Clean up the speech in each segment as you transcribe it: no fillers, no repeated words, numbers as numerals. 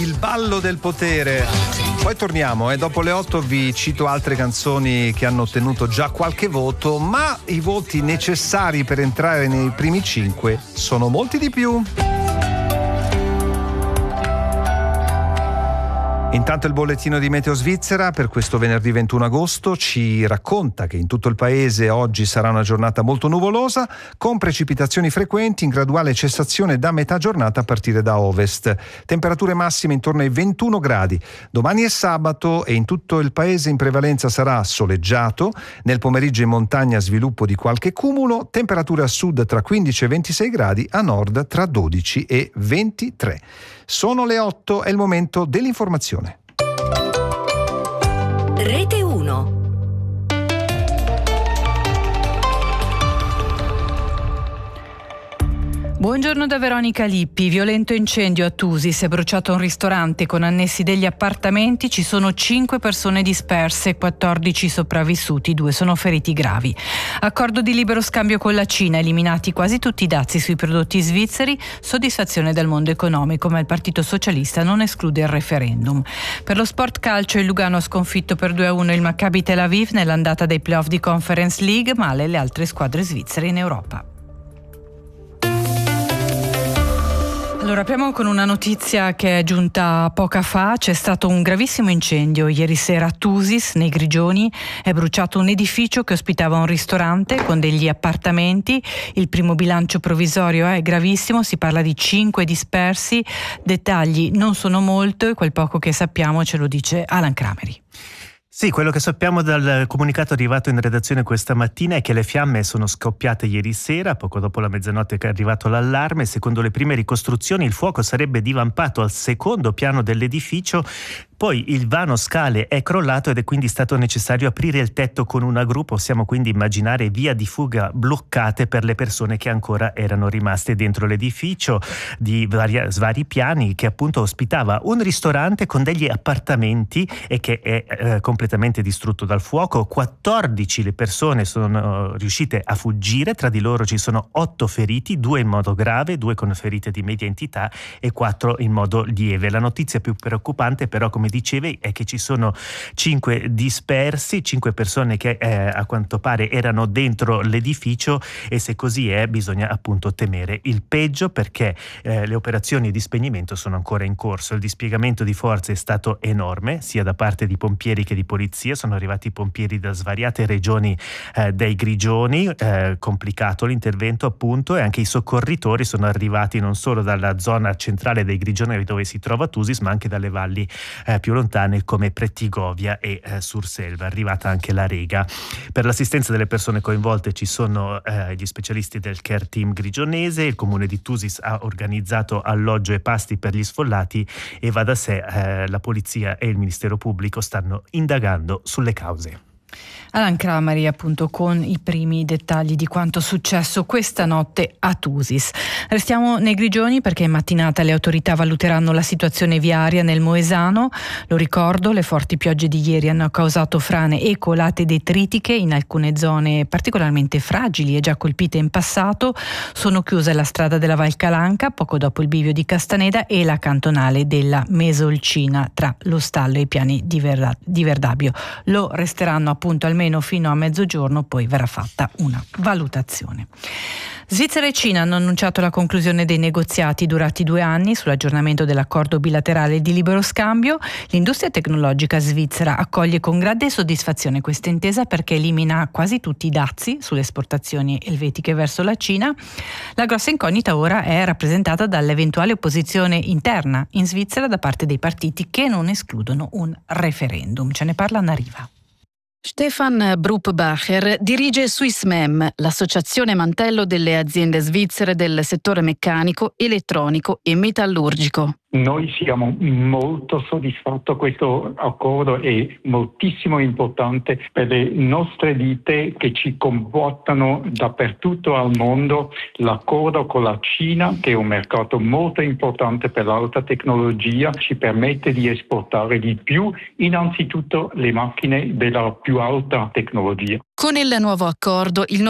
Il ballo del potere. Poi torniamo, dopo le 8 vi cito altre canzoni che hanno ottenuto già qualche voto, ma i voti necessari per entrare nei primi 5 sono molti di più. Intanto il bollettino di Meteo Svizzera per questo venerdì 21 agosto ci racconta che in tutto il paese oggi sarà una giornata molto nuvolosa, con precipitazioni frequenti in graduale cessazione da metà giornata a partire da ovest. Temperature massime intorno ai 21 gradi. Domani è sabato e in tutto il paese in prevalenza sarà soleggiato. Nel pomeriggio in montagna sviluppo di qualche cumulo. Temperature a sud tra 15 e 26 gradi, a nord tra 12 e 23. Sono le 8, è il momento dell'informazione. Rete 1. Buongiorno da Veronica Lippi. Violento incendio a Tusi, si è bruciato un ristorante con annessi degli appartamenti, ci sono 5 persone disperse, 14 sopravvissuti, 2 sono feriti gravi. Accordo di libero scambio con la Cina, eliminati quasi tutti i dazi sui prodotti svizzeri, soddisfazione del mondo economico, ma il Partito Socialista non esclude il referendum. Per lo sport calcio il Lugano ha sconfitto per 2-1 il Maccabi Tel Aviv nell'andata dei playoff di Conference League, male le altre squadre svizzere in Europa. Allora, apriamo con una notizia che è giunta poca fa. C'è stato un gravissimo incendio ieri sera a Thusis, nei Grigioni. È bruciato un edificio che ospitava un ristorante con degli appartamenti. Il primo bilancio provvisorio è gravissimo, si parla di 5 dispersi. Dettagli non sono molto e quel poco che sappiamo ce lo dice Alan Crameri. Sì, quello che sappiamo dal comunicato arrivato in redazione questa mattina è che le fiamme sono scoppiate ieri sera, poco dopo la mezzanotte che è arrivato l'allarme. Secondo le prime ricostruzioni il fuoco sarebbe divampato al secondo piano dell'edificio, poi il vano scale è crollato ed è quindi stato necessario aprire il tetto con una gru. Possiamo quindi immaginare vie di fuga bloccate per le persone che ancora erano rimaste dentro l'edificio di vari piani, che appunto ospitava un ristorante con degli appartamenti e che è completamente distrutto dal fuoco. 14 le persone sono riuscite a fuggire, tra di loro ci sono 8 feriti, 2 in modo grave, 2 con ferite di media entità e 4 in modo lieve. La notizia più preoccupante però, come dicevi, è che ci sono 5 dispersi, 5 persone che a quanto pare erano dentro l'edificio, e se così è bisogna appunto temere il peggio, perché le operazioni di spegnimento sono ancora in corso. Il dispiegamento di forze è stato enorme, sia da parte di pompieri che di polizia. Sono arrivati pompieri da svariate regioni dei Grigioni, complicato l'intervento appunto, e anche i soccorritori sono arrivati non solo dalla zona centrale dei Grigioni dove si trova Thusis, ma anche dalle valli più lontane come Prettigovia e Surselva. È arrivata anche la Rega. Per l'assistenza delle persone coinvolte ci sono gli specialisti del Care Team grigionese. Il comune di Thusis ha organizzato alloggio e pasti per gli sfollati e va da sé la polizia e il Ministero Pubblico stanno indagando sulle cause. Alan Crameri appunto con i primi dettagli di quanto successo questa notte a Thusis. Restiamo nei Grigioni perché in mattinata le autorità valuteranno la situazione viaria nel Moesano. Lo ricordo, le forti piogge di ieri hanno causato frane e colate detritiche in alcune zone particolarmente fragili e già colpite in passato. Sono chiuse la strada della Val Calanca poco dopo il bivio di Castaneda e la cantonale della Mesolcina tra lo Stallo e i piani di Verdabio. Lo resteranno appunto almeno fino a mezzogiorno, poi verrà fatta una valutazione. Svizzera e Cina hanno annunciato la conclusione dei negoziati durati 2 anni sull'aggiornamento dell'accordo bilaterale di libero scambio. L'industria tecnologica svizzera accoglie con grande soddisfazione questa intesa perché elimina quasi tutti i dazi sulle esportazioni elvetiche verso la Cina. La grossa incognita ora è rappresentata dall'eventuale opposizione interna in Svizzera da parte dei partiti che non escludono un referendum. Ce ne parla Anna Riva. Stefan Bruppbacher dirige Swissmem, l'associazione mantello delle aziende svizzere del settore meccanico, elettronico e metallurgico. Noi siamo molto soddisfatti. Questo accordo è moltissimo importante per le nostre ditte che ci comportano dappertutto al mondo. L'accordo con la Cina, che è un mercato molto importante per l'alta tecnologia, ci permette di esportare di più, innanzitutto le macchine della più alta tecnologia. Con il nuovo accordo, il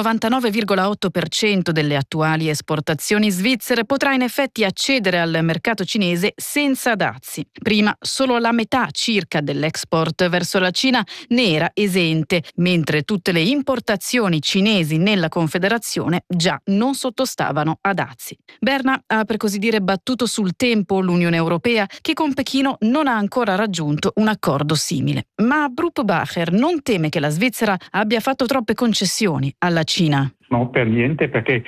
99,8% delle attuali esportazioni svizzere potrà in effetti accedere al mercato cinese vendibile senza dazi. Prima solo la metà circa dell'export verso la Cina ne era esente, mentre tutte le importazioni cinesi nella Confederazione già non sottostavano a dazi. Berna ha per così dire battuto sul tempo l'Unione Europea, che con Pechino non ha ancora raggiunto un accordo simile. Ma Brup Bacher non teme che la Svizzera abbia fatto troppe concessioni alla Cina. No, per niente, perché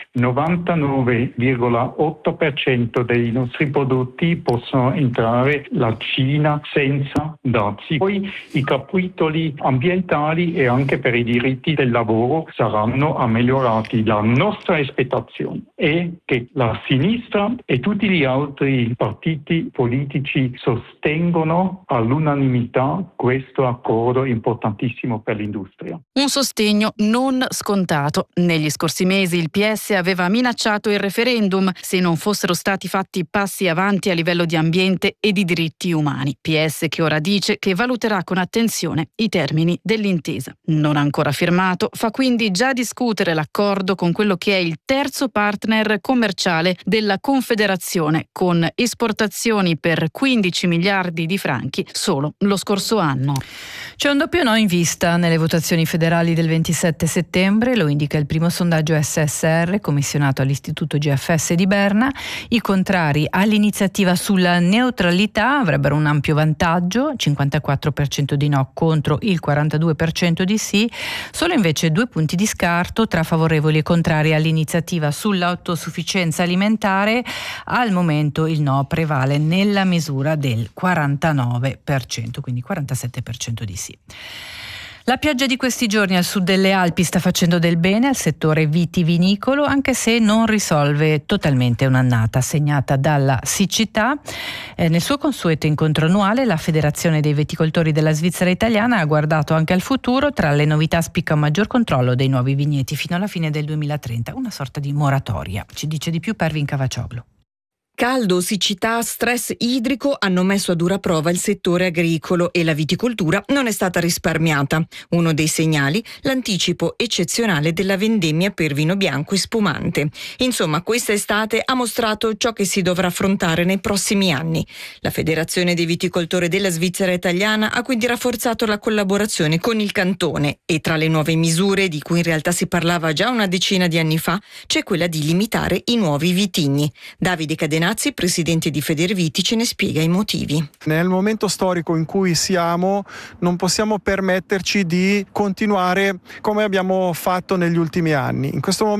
99,8% dei nostri prodotti possono entrare la Cina senza dazi. Poi i capitoli ambientali e anche per i diritti del lavoro saranno migliorati. La nostra aspettazione è che la sinistra e tutti gli altri partiti politici sostengono all'unanimità questo accordo importantissimo per l'industria. Un sostegno non scontato. Negli scorsi mesi il PS aveva minacciato il referendum se non fossero stati fatti passi avanti a livello di ambiente e di diritti umani. PS che ora dice che valuterà con attenzione i termini dell'intesa. Non ancora firmato, fa quindi già discutere l'accordo con quello che è il terzo partner commerciale della Confederazione, con esportazioni per 15 miliardi di franchi solo lo scorso anno. C'è un doppio no in vista nelle votazioni federali del 27 settembre, lo indica il primo sondaggio SSR commissionato all'Istituto GFS di Berna. I contrari all'iniziativa sulla neutralità avrebbero un ampio vantaggio, 54% di no contro il 42% di sì, solo invece 2 punti di scarto tra favorevoli e contrari all'iniziativa sull'autosufficienza alimentare. Al momento il no prevale nella misura del 49%, quindi 47% di sì. La pioggia di questi giorni al sud delle Alpi sta facendo del bene al settore vitivinicolo, anche se non risolve totalmente un'annata segnata dalla siccità. Nel suo consueto incontro annuale la Federazione dei Viticoltori della Svizzera Italiana ha guardato anche al futuro. Tra le novità spicca un maggior controllo dei nuovi vigneti fino alla fine del 2030, una sorta di moratoria. Ci dice di più Pervin Cavacioglu. Caldo, siccità, stress idrico hanno messo a dura prova il settore agricolo e la viticoltura non è stata risparmiata. Uno dei segnali, l'anticipo eccezionale della vendemmia per vino bianco e spumante. Insomma, questa estate ha mostrato ciò che si dovrà affrontare nei prossimi anni. La Federazione dei Viticoltori della Svizzera Italiana ha quindi rafforzato la collaborazione con il cantone e tra le nuove misure, di cui in realtà si parlava già una decina di anni fa, c'è quella di limitare i nuovi vitigni. Davide Cadenazzi, presidente di Federviti, ce ne spiega i motivi. Nel momento storico in cui siamo non possiamo permetterci di continuare come abbiamo fatto negli ultimi anni. In questo momento